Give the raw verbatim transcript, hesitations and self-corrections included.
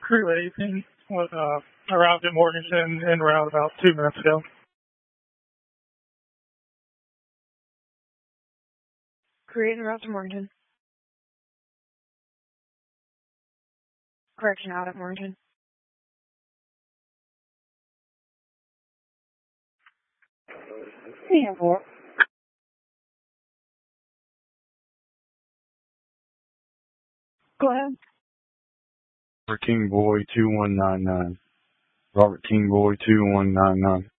Crew eighteen was, uh, arrived at Morganton en route about two minutes ago. Crew eight en route to Morganton. Correction out at Morganton. Yeah, four. Go ahead. Robert King Boy two one nine nine. Robert King Boy two one nine nine.